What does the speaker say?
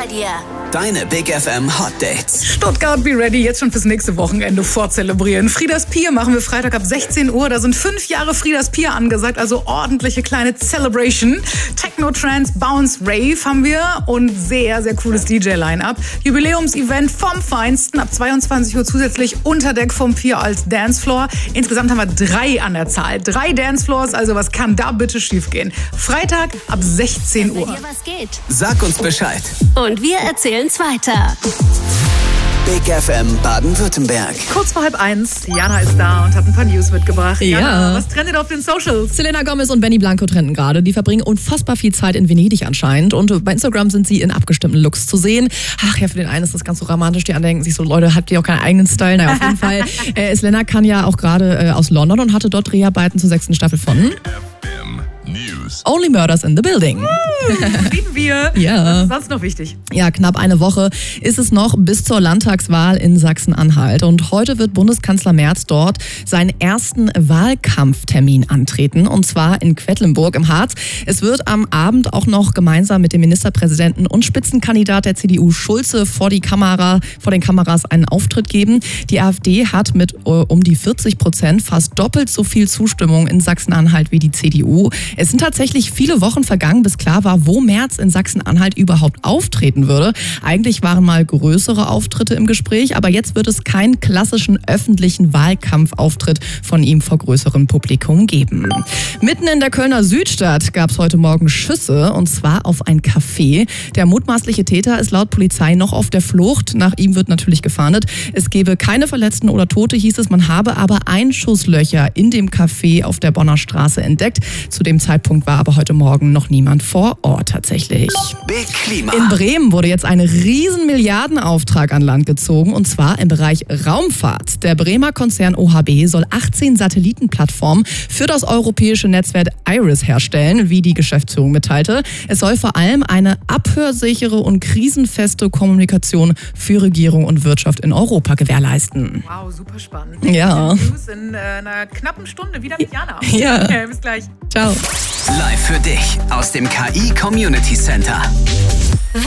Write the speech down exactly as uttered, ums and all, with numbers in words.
bei dir. Deine Big F M Hot Dates. Stuttgart, be ready, jetzt schon fürs nächste Wochenende vorzelebrieren. Frieders Pier machen wir Freitag ab sechzehn Uhr. Da sind fünf Jahre Frieders Pier angesagt, also ordentliche kleine Celebration. Techno, Trance, Bounce, Rave haben wir und sehr, sehr cooles D J-Line-Up. Jubiläumsevent vom Feinsten, ab zweiundzwanzig Uhr zusätzlich unter Deck vom Pier als Dancefloor. Insgesamt haben wir drei an der Zahl. Drei Dancefloors, also was kann da bitte schiefgehen? Freitag ab sechzehn Uhr. Wenn dir was geht. Sag uns Bescheid. Und wir erzählen's weiter. Big F M Baden-Württemberg. Kurz vor halb eins, Jana ist da und hat ein paar News mitgebracht. Ja. Jana, was trendet auf den Socials? Selena Gomez und Benny Blanco trenden gerade. Die verbringen unfassbar viel Zeit in Venedig anscheinend. Und bei Instagram sind sie in abgestimmten Looks zu sehen. Ach ja, für den einen ist das ganz so romantisch. Die anderen denken sich so, Leute, habt ihr auch keinen eigenen Style? Naja, auf jeden Fall. Äh, Selena kann ja auch gerade äh, aus London und hatte dort Dreharbeiten zur sechsten Staffel von Only Murders in the Building. Uh, lieben wir. Ja. Was ist sonst noch wichtig? Ja, knapp eine Woche ist es noch bis zur Landtagswahl in Sachsen-Anhalt. Und heute wird Bundeskanzler Merz dort seinen ersten Wahlkampftermin antreten. Und zwar in Quedlinburg im Harz. Es wird am Abend auch noch gemeinsam mit dem Ministerpräsidenten und Spitzenkandidat der C D U Schulze vor die Kamera, vor den Kameras einen Auftritt geben. Die AfD hat mit äh, um die vierzig Prozent fast doppelt so viel Zustimmung in Sachsen-Anhalt wie die C D U. Es sind tatsächlich viele Wochen vergangen, bis klar war, wo Merz in Sachsen-Anhalt überhaupt auftreten würde. Eigentlich waren mal größere Auftritte im Gespräch, aber jetzt wird es keinen klassischen öffentlichen Wahlkampfauftritt von ihm vor größerem Publikum geben. Mitten in der Kölner Südstadt gab es heute Morgen Schüsse, und zwar auf ein Café. Der mutmaßliche Täter ist laut Polizei noch auf der Flucht. Nach ihm wird natürlich gefahndet. Es gebe keine Verletzten oder Tote, hieß es. Man habe aber Einschusslöcher in dem Café auf der Bonner Straße entdeckt. Zu dem Zeitpunkt war aber heute Morgen noch niemand vor Ort tatsächlich. Big Klima. In Bremen wurde jetzt ein riesen Milliardenauftrag an Land gezogen, und zwar im Bereich Raumfahrt. Der Bremer Konzern O H B soll achtzehn Satellitenplattformen für das europäische Netzwerk IRIS herstellen, wie die Geschäftsführung mitteilte. Es soll vor allem eine abhörsichere und krisenfeste Kommunikation für Regierung und Wirtschaft in Europa gewährleisten. Wow, super spannend. Ja. News in äh, einer knappen Stunde wieder mit Jana. Ja. Okay, bis gleich. Ciao. Live für dich aus dem K I Community Center.